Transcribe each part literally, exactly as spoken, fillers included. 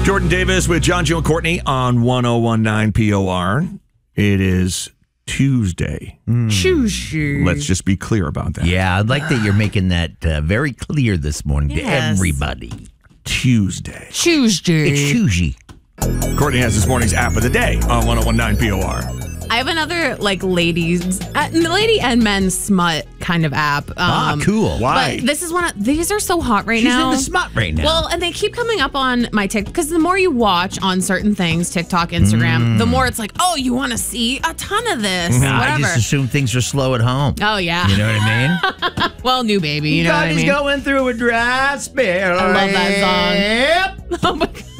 Jordan Davis with John, Jill, and Courtney on one oh one nine P O R. It is Tuesday. Mm. Tuesday. Let's just be clear about that. Yeah, I'd like that you're making that uh, very clear this morning Yes. to everybody. Tuesday. Tuesday. It's Tuesday. Courtney has this morning's app of the day on one oh one nine P O R. I have another like ladies, uh, lady and men smut kind of app. Um, ah, cool. Why? But this is one of these are so hot right She's now. in the smut right now. Well, and they keep coming up on my TikTok because the more you watch on certain things, TikTok, Instagram, Mm. the more it's like, oh, you want to see a ton of this, Nah, I whatever. just assume things are slow at home. Oh yeah. You know what I mean? Well, new baby. You know what I mean? going through a dry spell. I love that song. Oh my God.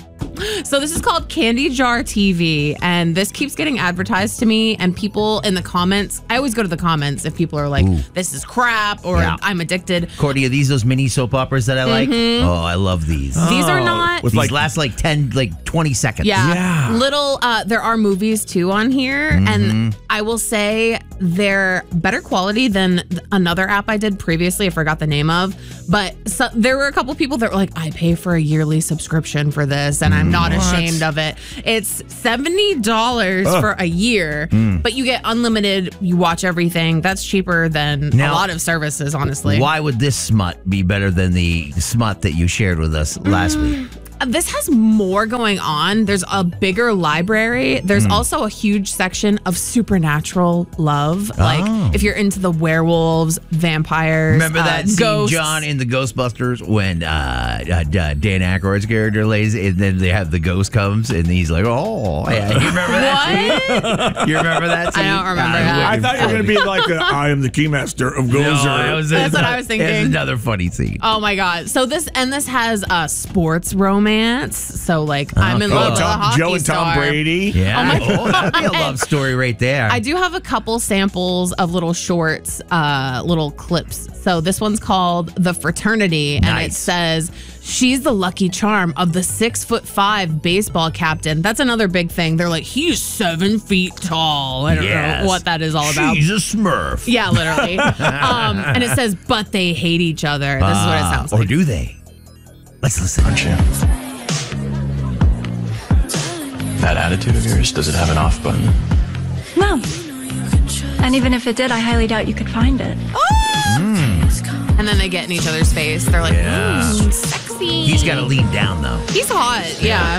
So this is called Candy Jar T V, and this keeps getting advertised to me, and people in the comments, I always go to the comments if people are like, Ooh. this is crap, or Yeah. I'm addicted. Courtney, are these those mini soap operas that I like? Mm-hmm. Oh, I love these. These are Oh, not... with These like last like ten, like twenty seconds. Yeah. Yeah. Little, uh, there are movies too on here. Mm-hmm. And I will say they're better quality than th- another app I did previously. I forgot the name of. But so, there were a couple people that were like, I pay for a yearly subscription for this and I'm not What? ashamed of it. It's seventy dollars Ugh. for a year, Mm. but you get unlimited. You watch everything. That's cheaper than Now- a lot of services, honestly. Why would this smut be better than the smut that you shared with us last week? This has more going on. There's a bigger library. There's also a huge section of supernatural love. Like Oh. if you're into the werewolves, vampires, Remember uh, that scene, ghosts. John, in the Ghostbusters when uh, uh, Dan Aykroyd's character lays, and then they have the ghost comes, and he's like, "Oh, yeah." You remember that? What? You remember that? Scene? I don't remember God, that. I thought you were going to be like, a, I am the keymaster of No, Gozer. that was That's what I was thinking. It's another funny scene. Oh my god! So this and this has a sports romance. So like I'm in Okay. love Oh, with a Tom, hockey Joe and Tom star. Brady. Yeah. Oh my Oh, that'd be a God. love story right there. I do have a couple samples of little shorts, uh, little clips. So this one's called The Fraternity, and it Nice. says she's the lucky charm of the six foot five baseball captain. That's another big thing. They're like, he's seven feet tall. I don't Yes. know what that is all about. She's a Smurf. Yeah, literally. um, and it says, but they hate each other. This is what it Ah, sounds or like. do they? Let's listen. That attitude of yours, does it have an off button? No. And even if it did, I highly doubt you could find it. And then they get in each other's face. They're like, Yeah. mm, sexy. He's got to lean down though. He's hot, yeah.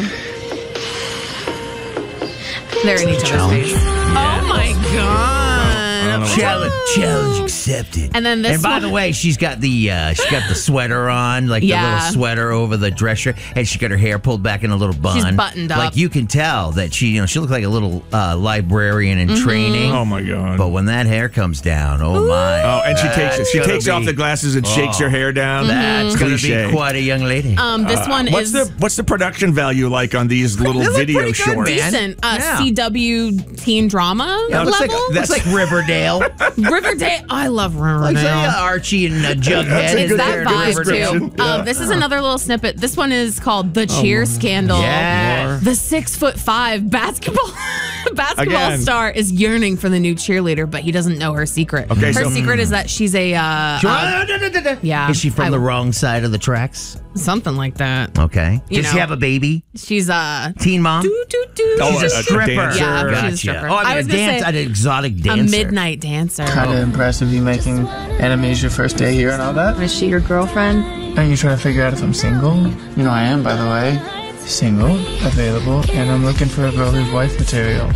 They're in each other's Challenge. face. Oh my god. Challenge, challenge accepted. And then this And by one- the way, she's got the uh, she's got the sweater on, like the Yeah. little sweater over the dress shirt, and she got her hair pulled back in a little bun. She's buttoned up. Like you can tell that she, you know, she looked like a little uh, librarian Mm-hmm. in training. Oh my God. But when that hair comes down, oh my! Oh, and she takes That's she gonna takes be- off the glasses and shakes her hair down. That's going to Cliche. be quite a young lady. Um, this one What's is the what's the production value like on these little They look video pretty good, shorts? man. decent. Uh, Yeah. C W teen drama Yeah, it looks like, level. looks like Riverdale. Riverdale. I love Like Riverdale. say, uh, Archie and uh, That's a Jughead. Is good that there vibe description. too. Yeah. Um, this is another little snippet. This one is called The Cheer Scandal. Yeah. The six foot five basketball basketball Again. star is yearning for the new cheerleader, but he doesn't know her secret. Okay, her so- secret is that she's a uh, uh, yeah. Is she from I- the wrong side of the tracks? something like that. Okay. You Does she know. have a baby? She's uh Teen mom? doo, doo, doo. Oh, She's a a- a stripper. dancer. Yeah, Gotcha. she's a stripper. Oh, I mean, I was a gonna dance, say an exotic a dancer. midnight dancer. Kind of impressive you making enemies your first day here and all that. Is she your girlfriend? And you trying to figure out if I'm single? You know I am, by the way. Single, available, and I'm looking for a girl who's wife material.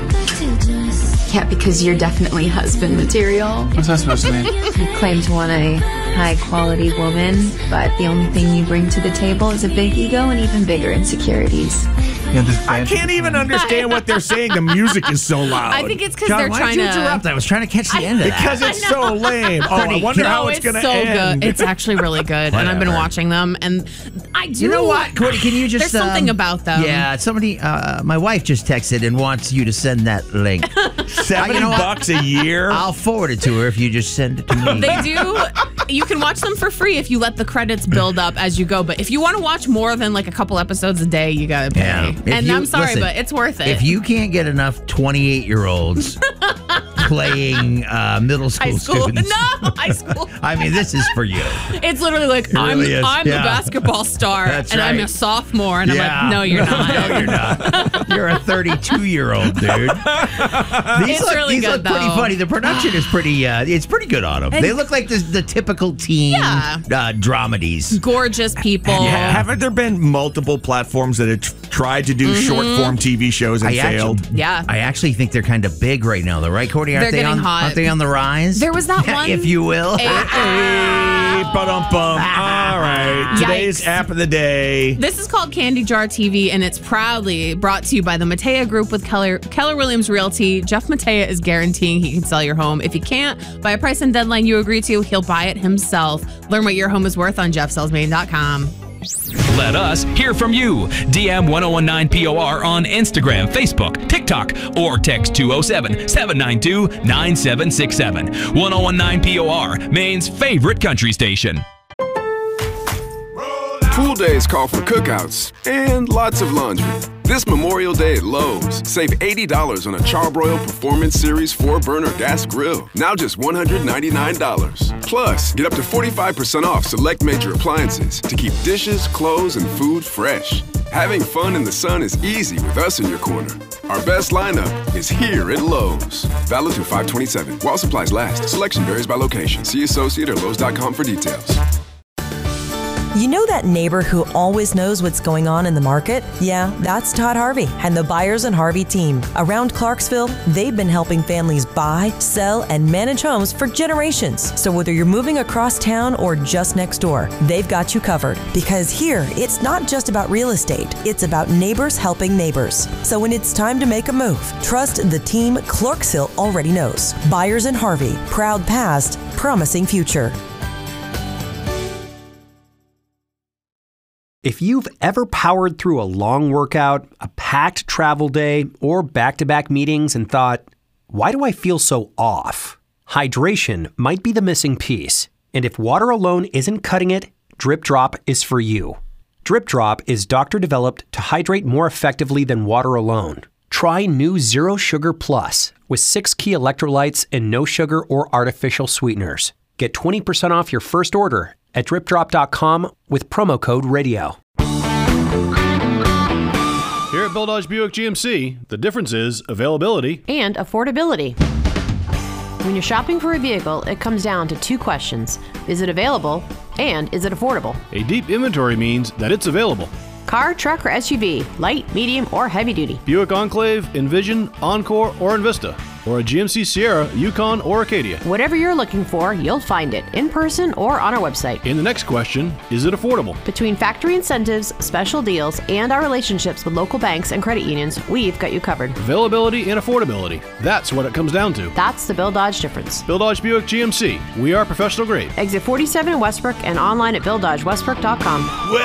Yeah, because you're definitely husband material. What's that supposed to mean? You claim to want a high-quality woman, but the only thing you bring to the table is a big ego and even bigger insecurities. You have this I fancy- can't even understand what they're saying. The music is so loud. I think it's because John, they're why trying did you to interrupt? I was trying to catch the end of that. because it's so lame. Oh, I Courtney, wonder can- how No, it's, it's going to so end. good. It's actually really good, and I've been Whatever. watching them, and I do. You know what, Courtney? Can you just? There's something um, about them. Yeah, somebody. Uh, my wife just texted and wants you to send that link. Seventy You know what? bucks a year. I'll forward it to her if you just send it to me. They do. You can watch them for free if you let the credits build up as you go. But if you want to watch more than like a couple episodes a day, you gotta pay. Yeah. If And you- I'm sorry, listen, but it's worth it. If you can't get enough twenty-eight-year-olds playing uh, middle school, High school. students. No, high school. I mean, this is for you. It's literally like, It I'm, really is. I'm Yeah. the basketball star, That's and I'm right. a sophomore. And Yeah. I'm like, no, you're not. No, you're not. You're a thirty-two-year-old dude. These It's look, really these good, look pretty though. funny. The production is pretty. Uh, it's pretty good on them. They look like the, the typical teen Yeah. uh, dramedies. Gorgeous people. Yeah. Haven't there been multiple platforms that have tr- tried to do short form T V shows and I failed? actually, Yeah. I actually think they're kind of big right now, though, right, Courtney? Aren't They're they getting on, hot. Aren't they on the rise? There was that one- if you will. A- Hey, ba-dum-bum. All right. Today's Yikes. app of the day. This is called Candy Jar T V, and it's proudly brought to you by the Matea Group with Keller, Keller Williams Realty. Jeff Matea is guaranteeing he can sell your home. If he can't, by a price and deadline you agree to, he'll buy it himself. Learn what your home is worth on jeff sells maine dot com. Let us hear from you. D M ten nineteen P O R on Instagram, Facebook, TikTok, or text two oh seven, seven nine two, nine seven six seven. ten nineteen P O R, Maine's favorite country station. Pool days call for cookouts and lots of laundry. This Memorial Day at Lowe's, save eighty dollars on a Charbroil Performance Series four burner gas grill. Now just one hundred ninety-nine dollars. Plus, get up to forty-five percent off select major appliances to keep dishes, clothes, and food fresh. Having fun in the sun is easy with us in your corner. Our best lineup is here at Lowe's. Valid through five twenty-seven. While supplies last. Selection varies by location. See associate or lowes dot com for details. You know that neighbor who always knows what's going on in the market? Yeah, that's Todd Harvey and the Buyers and Harvey team. Around Clarksville, they've been helping families buy, sell, and manage homes for generations. So whether you're moving across town or just next door, they've got you covered. Because here, it's not just about real estate, it's about neighbors helping neighbors. So when it's time to make a move, trust the team Clarksville already knows. Buyers and Harvey, proud past, promising future. If you've ever powered through a long workout, a packed travel day, or back-to-back meetings and thought, why do I feel so off? Hydration might be the missing piece. And if water alone isn't cutting it, Drip Drop is for you. Drip Drop is doctor-developed to hydrate more effectively than water alone. Try new Zero Sugar Plus with six key electrolytes and no sugar or artificial sweeteners. Get twenty percent off your first order at drip drop dot com with promo code radio. Here at Bill Dodge Buick G M C, the difference is availability and affordability. When you're shopping for a vehicle, it comes down to two questions. Is it available and is it affordable? A deep inventory means that it's available. Car, truck, or S U V, light, medium, or heavy duty. Buick Enclave, Envision, Encore, or Envista. Or a G M C Sierra, Yukon, or Acadia. Whatever you're looking for, you'll find it in person or on our website. And the next question, is it affordable? Between factory incentives, special deals, and our relationships with local banks and credit unions, we've got you covered. Availability and affordability. That's what it comes down to. That's the Bill Dodge difference. Bill Dodge Buick G M C. We are professional grade. Exit forty-seven in Westbrook and online at bill dodge westbrook dot com.